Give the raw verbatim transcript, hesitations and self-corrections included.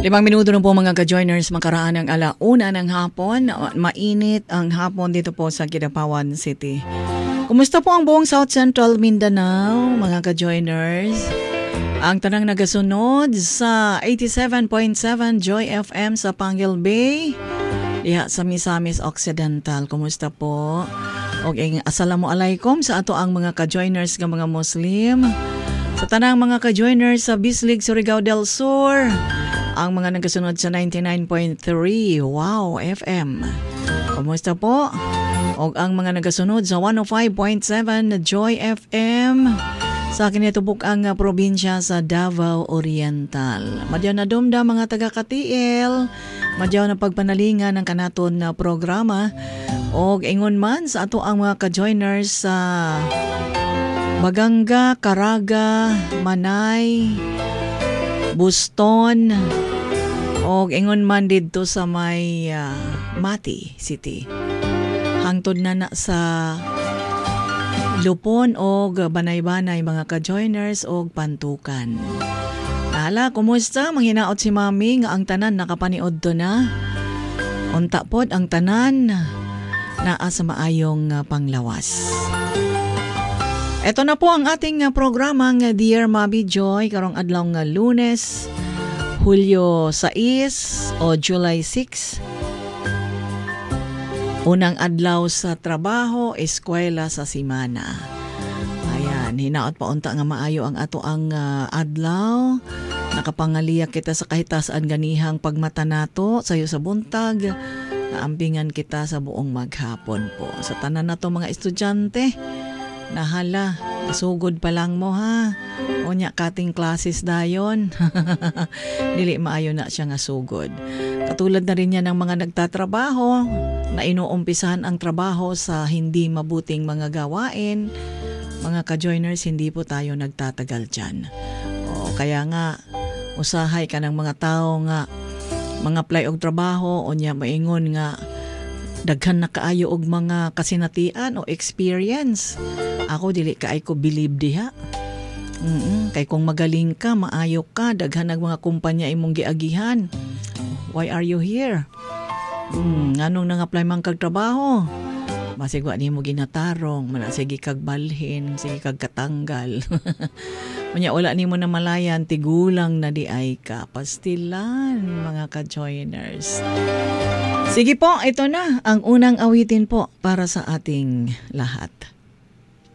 Limang minuto na po mga ka-joiners, makaraan ng alauna ng hapon. Mainit ang hapon dito po sa Kidapawan City. Kumusta po ang buong South Central Mindanao, mga ka-joiners? Ang tanang nagasunod sa eighty-seven point seven Joy F M sa Panguil Bay, diha sa Misamis Occidental. Kumusta po? Okay, assalamualaikum sa ato ang mga ka-joiners ng mga Muslim. Sa tanang mga ka-joiners sa Bislig, Surigao del Sur, ang mga nagasunod sa ninety-nine point three Wow F M. Kumusta po? O ang mga nagasunod sa one oh five point seven Joy F M sa kinitubok ang uh, probinsya sa Davao Oriental. Madyaw na dumda mga taga-Katiel, madyaw na pagpanalingan ng kanaton na programa. O ingon man sa ato ang mga ka-joiners sa Baganga, Caraga, Manay, Buston, o ingon man dito sa may uh, Mati City. Hangtod na na sa Lupon o Banay-Banay mga ka-joiners o Pantukan. Hala, kumusta? Manghinaot si Mami nga ang tanan nakapaniod to na. Unta pod ang tanan naa sa maayong uh, panglawas. Ito na po ang ating uh, programa ng Dear Mami Joy karong adlaw nga Lunes, Hulyo sais o July six. Unang adlaw sa trabaho, eskwela sa simana. Ayan, hinaot pa unta nga maayo ang ato ang uh, adlaw. Nakapangaliyak kita sa kahitasaan ganihang pagmata nato sayo sa buntag. Naampingan kita sa buong maghapon po. Sa tanan nato mga estudyante, nahala, nasugod pa lang mo ha. O nya kating classes dayon. Dili maayo na siya nga sugod. Katulad na rin yan ng mga nagtatrabaho na inuumpisahan ang trabaho sa hindi mabuting mga gawain. Mga ka-joiners, hindi po tayo nagtatagal dyan. O, kaya nga, usahay ka ng mga tao nga mga apply og trabaho o nya maingon nga daghan na kaayo og mga kasinatian o experience. Ako dili kaay ko believe diha. Mm kay kung magaling ka, maayo ka, daghan ng mga kumpanya imong giagihan. Why are you here? Hmm, nganong nang-apply man kag trabaho? Basig wa nimo ginatarong, mana sige kag balhin, sige kag katanggal. Unya wala nimo na malayan, tigulang na di ay ka. Pastilan, mga ka-joiners. Sige po, ito na ang unang awitin po para sa ating lahat.